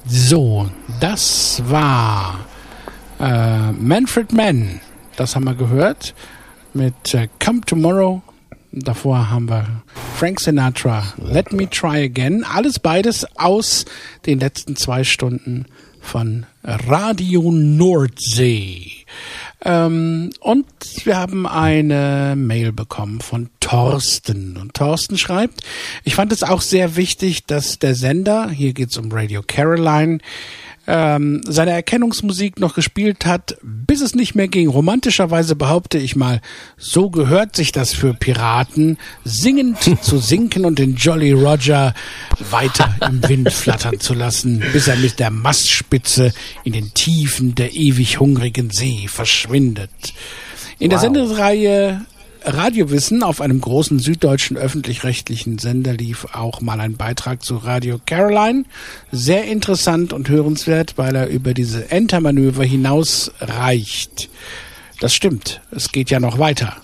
So, das war Manfred Mann. Das haben wir gehört mit Come Tomorrow. Davor haben wir Frank Sinatra, Let Me Try Again. Alles beides aus den letzten 2 Stunden von Radio Nordsee. Und wir haben eine Mail bekommen von Thorsten. Und Thorsten schreibt, ich fand es auch sehr wichtig, dass der Sender, hier geht's um Radio Caroline, seine Erkennungsmusik noch gespielt hat, bis es nicht mehr ging. Romantischerweise behaupte ich mal, so gehört sich das für Piraten, singend zu sinken und den Jolly Roger weiter im Wind flattern zu lassen, bis er mit der Mastspitze in den Tiefen der ewig hungrigen See verschwindet. In der Sendereihe Radiowissen auf einem großen süddeutschen öffentlich-rechtlichen Sender lief auch mal ein Beitrag zu Radio Caroline. Sehr interessant und hörenswert, weil er über diese Entermanöver hinaus reicht. Das stimmt, es geht ja noch weiter.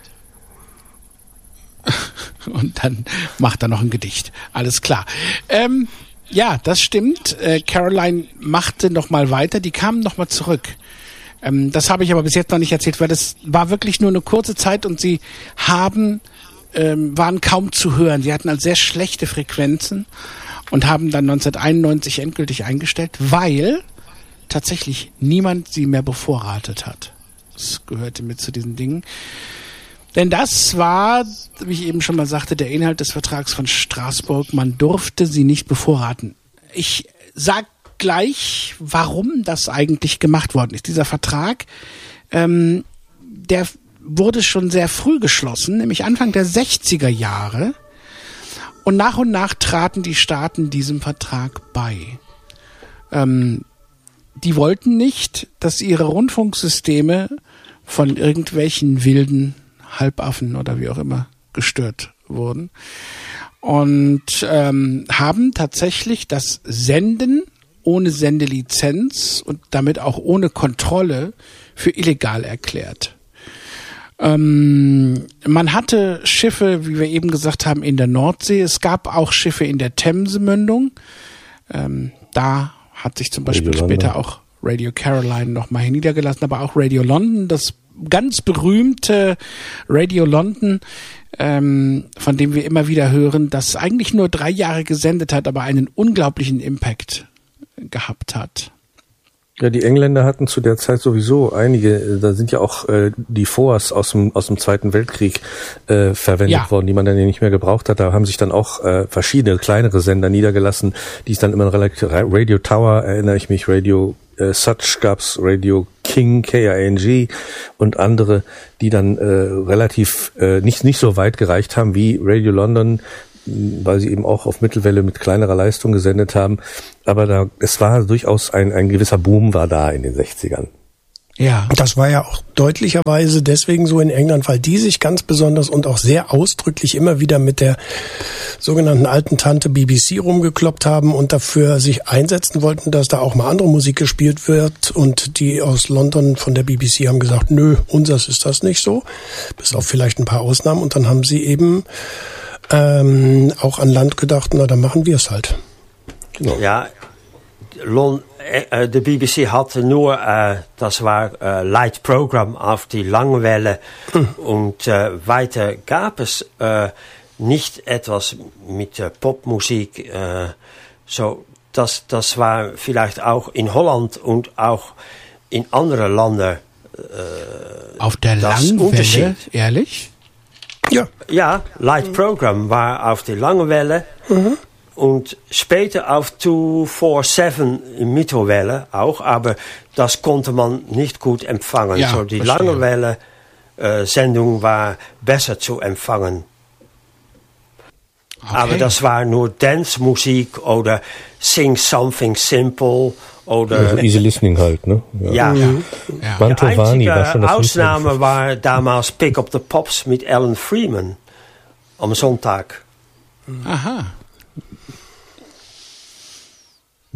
Und dann macht er noch ein Gedicht. Alles klar. Ja, das stimmt. Caroline machte noch mal weiter. Die kamen noch mal zurück. Das habe ich aber bis jetzt noch nicht erzählt, weil das war wirklich nur eine kurze Zeit und sie waren kaum zu hören. Sie hatten also sehr schlechte Frequenzen und haben dann 1991 endgültig eingestellt, weil tatsächlich niemand sie mehr bevorratet hat. Das gehörte mit zu diesen Dingen. Denn das war, wie ich eben schon mal sagte, der Inhalt des Vertrags von Straßburg. Man durfte sie nicht bevorraten. Ich sag gleich, warum das eigentlich gemacht worden ist. Dieser Vertrag, der wurde schon sehr früh geschlossen, nämlich Anfang der 60er Jahre. Und nach traten die Staaten diesem Vertrag bei. Die wollten nicht, dass ihre Rundfunksysteme von irgendwelchen wilden Halbaffen oder wie auch immer gestört wurden. Und haben tatsächlich das Senden ohne Sendelizenz und damit auch ohne Kontrolle für illegal erklärt. Man hatte Schiffe, wie wir eben gesagt haben, in der Nordsee. Es gab auch Schiffe in der Themsemündung. Da hat sich zum Beispiel später auch Radio Caroline nochmal niedergelassen, aber auch Radio London, das ganz berühmte Radio London, von dem wir immer wieder hören, das eigentlich nur 3 Jahre gesendet hat, aber einen unglaublichen Impact gehabt hat. Ja, die Engländer hatten zu der Zeit sowieso einige, da sind ja auch die Forts aus dem Zweiten Weltkrieg verwendet worden, die man dann ja nicht mehr gebraucht hat. Da haben sich dann auch verschiedene kleinere Sender niedergelassen, die es dann immer relativ, Radio Tower, erinnere ich mich, Radio Such gab's, Radio King, K-I-N-G und andere, die dann relativ nicht so weit gereicht haben wie Radio London, weil sie eben auch auf Mittelwelle mit kleinerer Leistung gesendet haben. Aber es war durchaus ein gewisser Boom war da in den 60ern. Ja. Das war ja auch deutlicherweise deswegen so in England, weil die sich ganz besonders und auch sehr ausdrücklich immer wieder mit der sogenannten alten Tante BBC rumgekloppt haben und dafür sich einsetzen wollten, dass da auch mal andere Musik gespielt wird. Und die aus London von der BBC haben gesagt, nö, unseres ist das nicht so. Bis auf vielleicht ein paar Ausnahmen. Und dann haben sie eben auch an Land gedacht, na, dann machen wir es halt. Genau. Ja, de BBC hatte nur, das war Light Program auf die Langwelle und weiter gab es nicht etwas mit Popmusik. So, das war vielleicht auch in Holland und auch in anderen Ländern auf der Langwelle, ehrlich? Ja, Light Program war auf die Langwelle und später auf 247 Mittowelle auch, aber das konnte man nicht gut empfangen. Ja, so die Langwelle Sendung war besser zu empfangen. Okay. Aber das war nur Dance-Musik oder Sing Something Simple oder... Also easy listening halt, ne? Ja. Mantovani die war schon das Ausnahme war damals Pick Up the Pops mit Alan Freeman am Sonntag. Aha.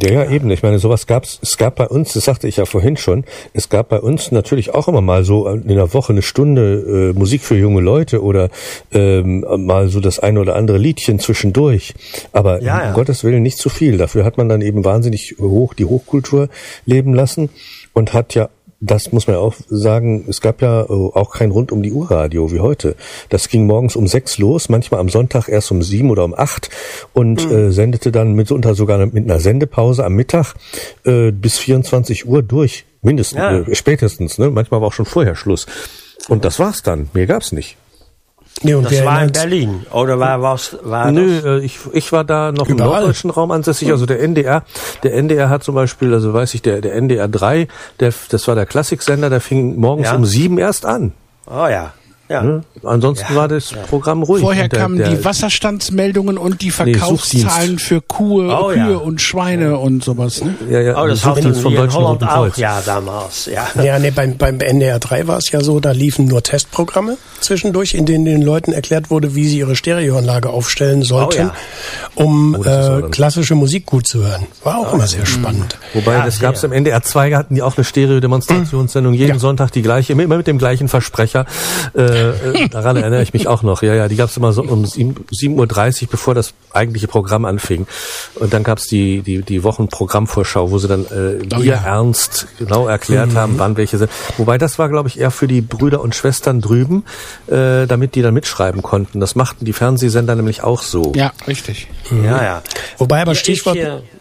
Ja, eben. Ich meine, sowas es gab bei uns, das sagte ich ja vorhin schon, es gab bei uns natürlich auch immer mal so in der Woche eine Stunde Musik für junge Leute oder mal so das eine oder andere Liedchen zwischendurch. Aber um Gottes Willen nicht zu viel. Dafür hat man dann eben wahnsinnig die Hochkultur leben lassen und hat ja, das muss man ja auch sagen, es gab ja auch kein Rund-um-die-Uhr-Radio wie heute. Das ging morgens um 6 los, manchmal am Sonntag erst um 7 oder um 8 und sendete dann mitunter sogar mit einer Sendepause am Mittag bis 24 Uhr durch. Mindestens, spätestens, ne? Manchmal war auch schon vorher Schluss. Und das war's dann. Mehr gab's nicht. Nee, und das war in Berlin, oder war das? Ich war da noch überall im norddeutschen Raum ansässig, also der NDR hat zum Beispiel, also weiß ich, der NDR 3, das war der Klassiksender, der fing morgens um 7 erst an. Oh ja. Ja. Ne? Ansonsten war das Programm ruhig. Vorher kamen die Wasserstandsmeldungen und die Verkaufszahlen für Kühe und Schweine und sowas. Ne? Ja, das hatten wir in Holland auch, damals. Ja, beim NDR 3 war es ja so, da liefen nur Testprogramme zwischendurch, in denen den Leuten erklärt wurde, wie sie ihre Stereoanlage aufstellen sollten, um klassische Musik gut zu hören. War auch immer sehr spannend. Wobei, das gab's im NDR 2, hatten die auch eine Stereo-Demonstrationssendung, jeden Sonntag die gleiche, immer mit dem gleichen Versprecher. Daran erinnere ich mich auch noch. Ja, die gab's immer so um 7:30 Uhr, bevor das eigentliche Programm anfing. Und dann gab's die Wochenprogrammvorschau, wo sie dann ernst genau erklärt haben, wann welche sind. Wobei das war, glaube ich, eher für die Brüder und Schwestern drüben, damit die dann mitschreiben konnten. Das machten die Fernsehsender nämlich auch so. Ja, richtig. Ja. Wobei aber Stichwort...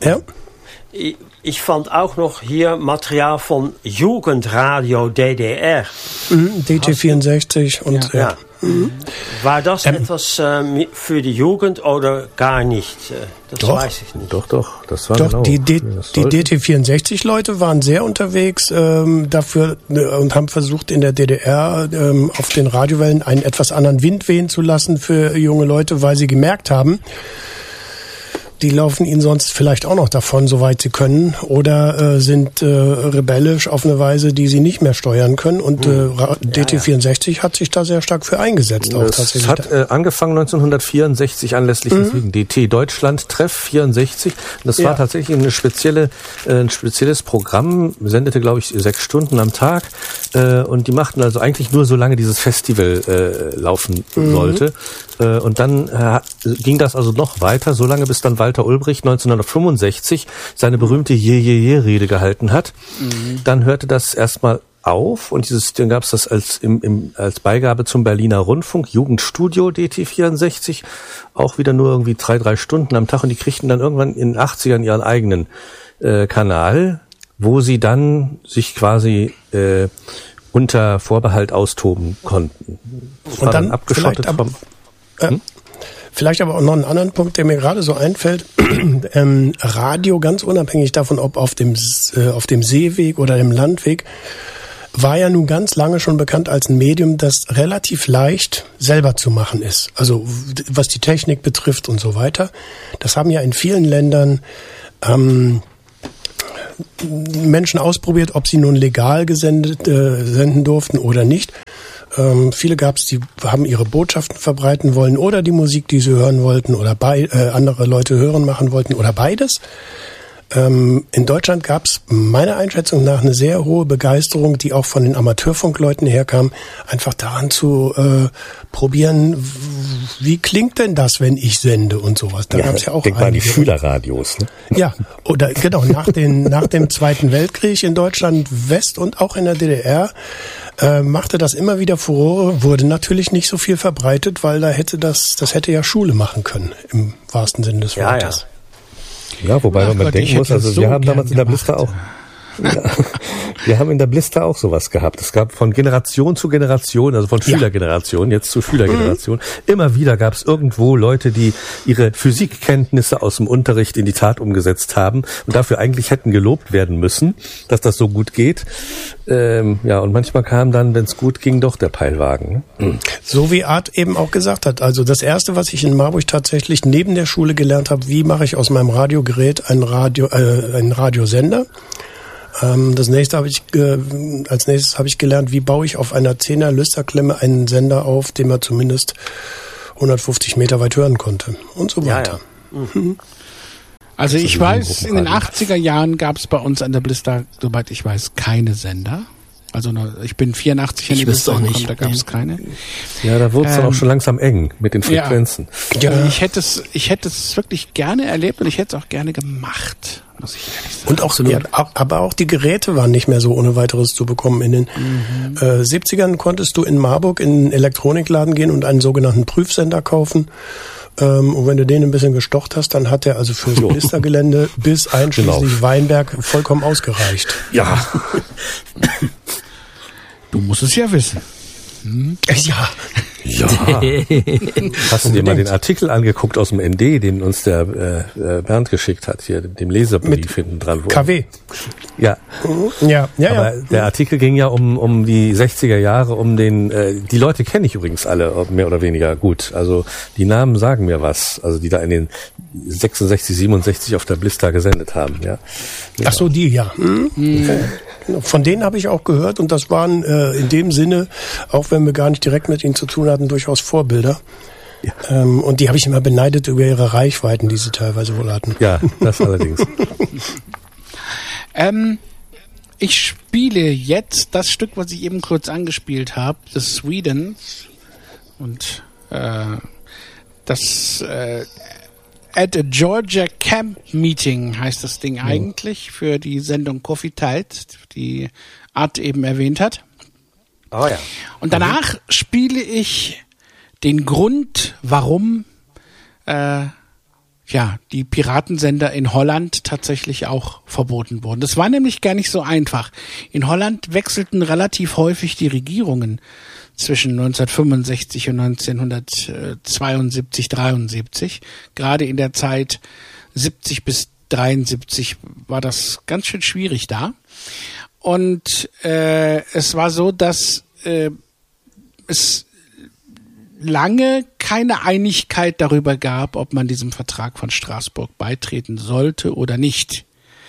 Ich fand auch noch hier Material von Jugendradio DDR. DT64 und War das etwas für die Jugend oder gar nicht? Das weiß ich nicht. Doch, das war genau. Die DT64-Leute waren sehr unterwegs dafür und haben versucht, in der DDR auf den Radiowellen einen etwas anderen Wind wehen zu lassen für junge Leute, weil sie gemerkt haben, die laufen ihnen sonst vielleicht auch noch davon, soweit sie können, oder sind rebellisch auf eine Weise, die sie nicht mehr steuern können. Und DT64 hat sich da sehr stark für eingesetzt. Es hat angefangen 1964 anlässlich des DT Deutschland Treff 64. Das war tatsächlich ein spezielles Programm, sendete, glaube ich, 6 Stunden am Tag. Und die machten also eigentlich nur, solange dieses Festival laufen sollte. Und dann ging das also noch weiter, solange bis dann Walter Ulbricht 1965 seine berühmte Je-Je-Je-Rede gehalten hat. Dann hörte das erstmal auf und dann gab es das als Beigabe zum Berliner Rundfunk, Jugendstudio DT64, auch wieder nur irgendwie 3 Stunden am Tag und die kriegten dann irgendwann in den 80ern ihren eigenen Kanal, wo sie dann sich quasi unter Vorbehalt austoben konnten. Und dann abgeschottet vom... Vielleicht aber auch noch einen anderen Punkt, der mir gerade so einfällt. Radio, ganz unabhängig davon, ob auf dem Seeweg oder dem Landweg, war ja nun ganz lange schon bekannt als ein Medium, das relativ leicht selber zu machen ist. Also was die Technik betrifft und so weiter. Das haben ja in vielen Ländern Menschen ausprobiert, ob sie nun legal senden durften oder nicht. Viele gab es, die haben ihre Botschaften verbreiten wollen oder die Musik, die sie hören wollten oder andere Leute hören machen wollten oder beides. In Deutschland gab es meiner Einschätzung nach eine sehr hohe Begeisterung, die auch von den Amateurfunkleuten herkam, einfach daran zu probieren, wie klingt denn das, wenn ich sende und sowas. Da gab es ja auch einige. Mal die Schülerradios. Ne? Ja, oder genau, nach dem Zweiten Weltkrieg in Deutschland West und auch in der DDR machte das immer wieder Furore, wurde natürlich nicht so viel verbreitet, weil das hätte ja Schule machen können, im wahrsten Sinne des Wortes. Ja, wobei man denken muss, also wir haben damals in der Blister auch... Ja, wir haben in der Blister auch sowas gehabt. Es gab von Generation zu Generation, also von Schülergeneration, jetzt zu Schülergeneration, immer wieder gab es irgendwo Leute, die ihre Physikkenntnisse aus dem Unterricht in die Tat umgesetzt haben und dafür eigentlich hätten gelobt werden müssen, dass das so gut geht. Und manchmal kam dann, wenn es gut ging, doch der Peilwagen. So wie Art eben auch gesagt hat. Also das Erste, was ich in Marburg tatsächlich neben der Schule gelernt habe, wie mache ich aus meinem Radiogerät einen Radiosender. Als nächstes habe ich gelernt, wie baue ich auf einer 10er Lüsterklemme einen Sender auf, den man zumindest 150 Meter weit hören konnte und so weiter. Ja. Also ich weiß, in den 80er Jahren gab es bei uns an der Blister, soweit ich weiß, keine Sender. Also ich bin 84 in die Blister gekommen, da gab es keine. Ja, da wurde es dann auch schon langsam eng mit den Frequenzen. Ja. Ich hätte es wirklich gerne erlebt und ich hätte es auch gerne gemacht, muss ich ehrlich sagen. Und auch, aber auch die Geräte waren nicht mehr so ohne weiteres zu bekommen. In den 70ern konntest du in Marburg in einen Elektronikladen gehen und einen sogenannten Prüfsender kaufen. Und wenn du den ein bisschen gestocht hast, dann hat der also fürs Blistergelände bis einschließlich Weinberg vollkommen ausgereicht. Ja. Du musst es ja wissen. Ja. Hast du dir mal den Artikel angeguckt aus dem ND, den uns der Bernd geschickt hat, hier, dem Leserbrief hinten dran? KW. Ja. Ja. Aber der Artikel ging ja um die 60er Jahre, um die Leute kenne ich übrigens alle, mehr oder weniger gut. Also die Namen sagen mir was, also die da in den 66, 67 auf der Blister gesendet haben, ja. Ach so, die, ja. Okay. Von denen habe ich auch gehört und das waren in dem Sinne, auch wenn wir gar nicht direkt mit ihnen zu tun hatten, durchaus Vorbilder. Ja. Und die habe ich immer beneidet über ihre Reichweiten, die sie teilweise wohl hatten. Ja, das allerdings. Ich spiele jetzt das Stück, was ich eben kurz angespielt habe, The Swedens. Und das At a Georgia Camp Meeting heißt das Ding eigentlich für die Sendung Coffee Tide, die Art eben erwähnt hat. Oh ja. Und danach spiele ich den Grund, warum die Piratensender in Holland tatsächlich auch verboten wurden. Das war nämlich gar nicht so einfach. In Holland wechselten relativ häufig die Regierungen zwischen 1965 und 1972, 73. Gerade in der Zeit 70 bis 73 war das ganz schön schwierig da. Und es war so, dass es lange keine Einigkeit darüber gab, ob man diesem Vertrag von Straßburg beitreten sollte oder nicht.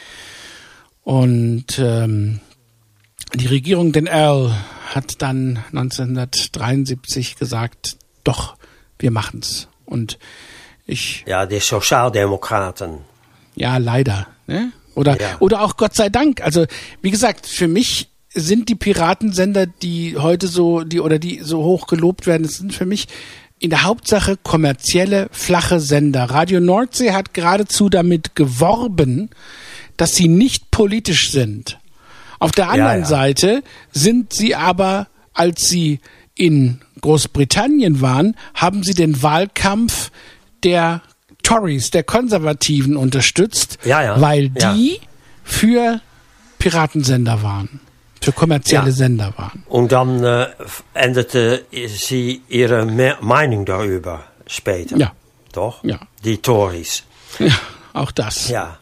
Und die Regierung den Earl hat dann 1973 gesagt, doch, wir machen's. Und ja, die Sozialdemokraten. Ja, leider. Ne? Oder auch Gott sei Dank. Also, wie gesagt, für mich sind die Piratensender, die heute so hoch gelobt werden, das sind für mich in der Hauptsache kommerzielle, flache Sender. Radio Nordsee hat geradezu damit geworben, dass sie nicht politisch sind. Auf der anderen Seite sind sie aber, als sie in Großbritannien waren, haben sie den Wahlkampf der Tories, der Konservativen unterstützt, weil die für Piratensender waren, für kommerzielle Sender waren. Und dann änderte sie ihre Meinung darüber später. Ja. Doch? Ja. Die Tories. Ja, auch das. Ja.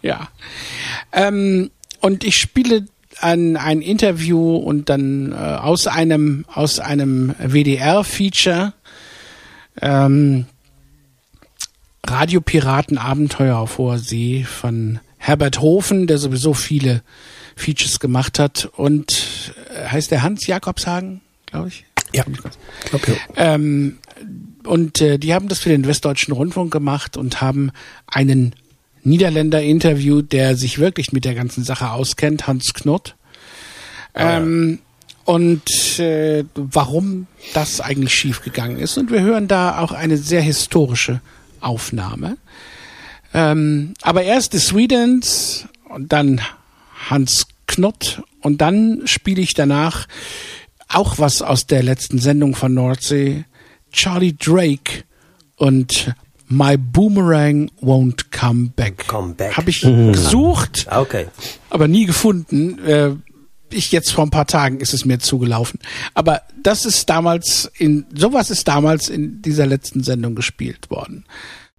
Und ich spiele ein Interview und dann aus einem WDR-Feature Radiopiraten Abenteuer auf hoher See von Herbert Hofen, der sowieso viele Features gemacht hat, und heißt der Hans Jakobshagen, glaube ich? Ja, ich glaube ja. Und die haben das für den Westdeutschen Rundfunk gemacht und haben einen Niederländer interviewt, der sich wirklich mit der ganzen Sache auskennt, Hans Knott. Und warum das eigentlich schiefgegangen ist. Und wir hören da auch eine sehr historische Aufnahme. Aber erst die Swedens und dann Hans Knott und dann spiele ich danach auch was aus der letzten Sendung von Nordsee, Charlie Drake und My Boomerang Won't Come Back. Habe ich gesucht, aber nie gefunden. Jetzt vor ein paar Tagen ist es mir zugelaufen. Aber sowas ist damals in dieser letzten Sendung gespielt worden.